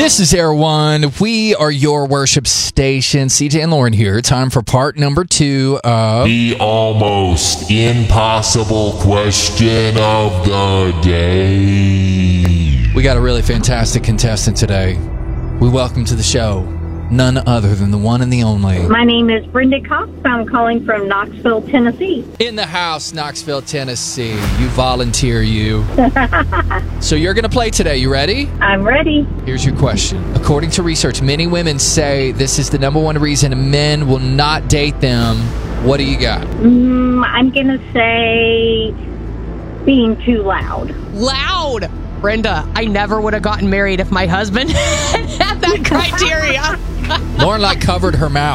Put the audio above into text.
This is Air One. We are your worship station. CJ and Lauren here. Time for part number 2 of the almost impossible question of the day. We got a really fantastic contestant today. We welcome to the show none other than the one and the only. My name is Brenda Cox. I'm calling from Knoxville, Tennessee. In the house, Knoxville, Tennessee. You volunteer, you. So you're going to play today. You ready? I'm ready. Here's your question. According to research, many women say this is the number one reason men will not date them. What do you got? I'm going to say being too loud. Loud! Brenda, I never would have gotten married if my husband had that criteria. Lauren covered her mouth.